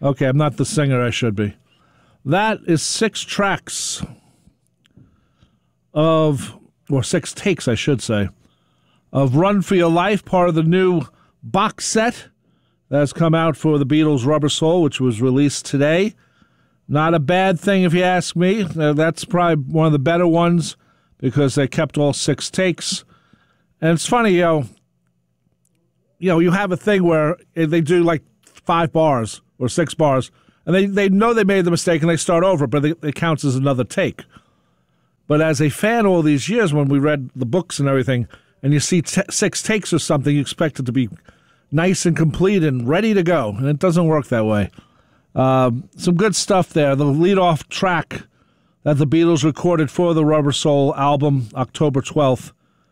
Okay, I'm not the singer I should be. That is 6 tracks or 6 takes, I should say, of Run for Your Life, part of the new box set that's come out for the Beatles' Rubber Soul, which was released today. Not a bad thing if you ask me. That's probably one of the better ones because they kept all 6 takes. And it's funny, you have a thing where they do like 5 bars or 6 bars, and they know they made the mistake and they start over, but it counts as another take. But as a fan all these years, when we read the books and everything, and you see 6 takes or something, you expect it to be nice and complete and ready to go, and it doesn't work that way. Some good stuff there. The lead-off track that the Beatles recorded for the Rubber Soul album, October 12th,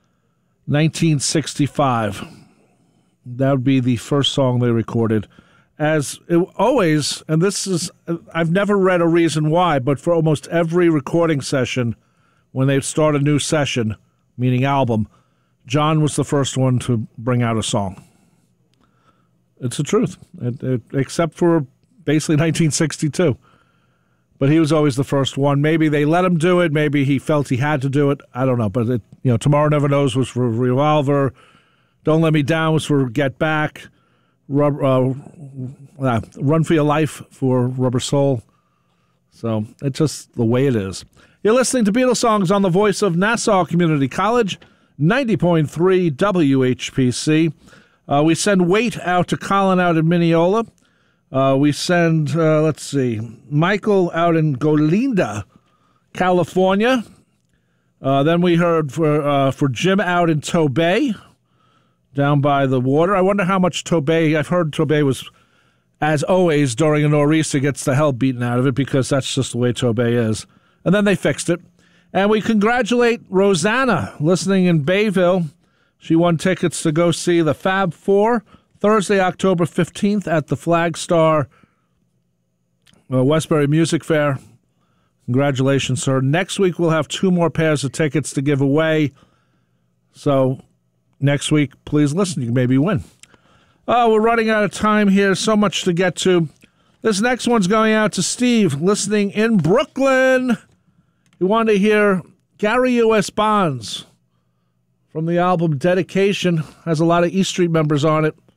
1965. That would be the first song they recorded. As it always, and this is, I've never read a reason why, but for almost every recording session, when they start a new session, meaning album, John was the first one to bring out a song. It's the truth, except for basically 1962. But he was always the first one. Maybe they let him do it. Maybe he felt he had to do it. I don't know. But, Tomorrow Never Knows was for Revolver. Don't Let Me Down was for Get Back. Run for Your Life for Rubber Soul. So it's just the way it is. You're listening to Beatles Songs on the voice of Nassau Community College, 90.3 WHPC. We send Wait out to Colin out in Mineola. We send, Michael out in Golinda, California. Then we heard for Jim out in Tobay, down by the water. I wonder how much Tobay, I've heard Tobay was, as always, during a nor'easter, gets the hell beaten out of it because that's just the way Tobay is. And then they fixed it. And we congratulate Rosanna, listening in Bayville. She won tickets to go see the Fab Four Thursday, October 15th at the Flagstar Westbury Music Fair. Congratulations, sir. Next week we'll have 2 more pairs of tickets to give away. So next week, please listen. You can maybe win. Oh, we're running out of time here. So much to get to. This next one's going out to Steve, listening in Brooklyn. You want to hear Gary U.S. Bonds from the album Dedication. Has a lot of E Street members on it.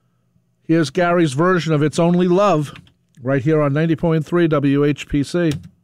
Here's Gary's version of It's Only Love right here on 90.3 WHPC.